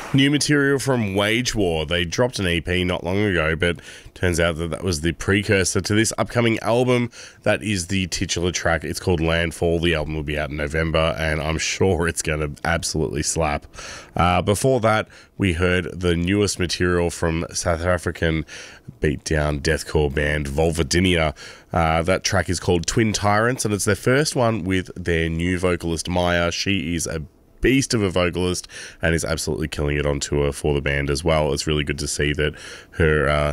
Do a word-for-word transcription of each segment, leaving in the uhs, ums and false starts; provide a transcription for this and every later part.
New material from Wage War. They dropped an E P not long ago, but turns out that that was the precursor to this upcoming album. That is the titular track. It's called Landfall. The album will be out in November, and I'm sure it's going to absolutely slap. Uh, before that, we heard the newest material from South African beatdown deathcore band Vulvodynia. Uh, that track is called Twin Tyrants, and it's their first one with their new vocalist Maya. She is a beast of a vocalist and is absolutely killing it on tour for the band as well. It's really good to see that her uh,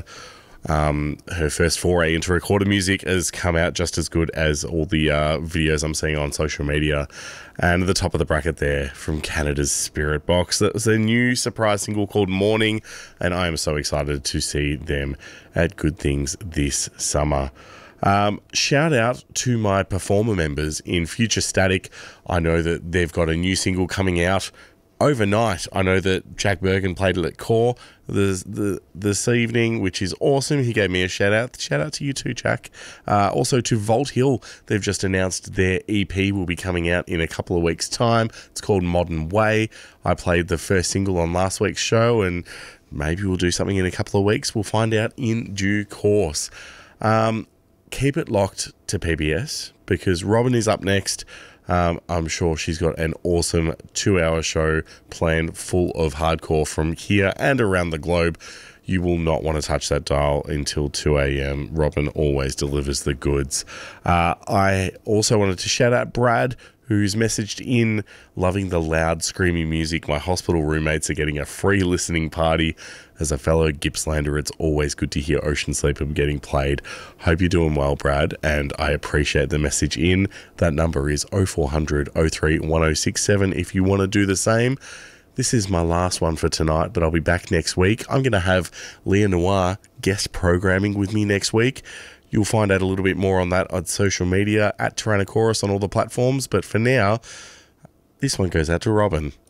um, her first foray into recorded music has come out just as good as all the uh, videos I'm seeing on social media. And at the top of the bracket there, from Canada's Spiritbox, that was their new surprise single called Morning, and I am so excited to see them at Good Things this summer. Um, shout out to my performer members in Future Static. I know that they've got a new single coming out overnight. I know that Jack Bergen played it at Core this, the, this evening, which is awesome. He gave me a shout out. Shout out to you too, Jack. Uh, also to Vault Hill. They've just announced their E P will be coming out in a couple of weeks' time. It's called Modern Way. I played the first single on last week's show, and maybe we'll do something in a couple of weeks. We'll find out in due course. Um, Keep it locked to P B S because Robin is up next. Um, I'm sure she's got an awesome two-hour show planned full of hardcore from here and around the globe. You will not want to touch that dial until two a.m. Robin always delivers the goods. Uh, I also wanted to shout out Brad, who's messaged in loving the loud, screaming music. My hospital roommates are getting a free listening party. As a fellow Gippslander, it's always good to hear Ocean Sleeper getting played. Hope you're doing well, Brad, and I appreciate the message in. That number is oh four hundred, oh three, one oh six seven if you want to do the same. This is my last one for tonight, but I'll be back next week. I'm going to have Leah Noir guest programming with me next week. You'll find out a little bit more on that on social media, at Tyrannosaurus on all the platforms. But for now, this one goes out to Robin.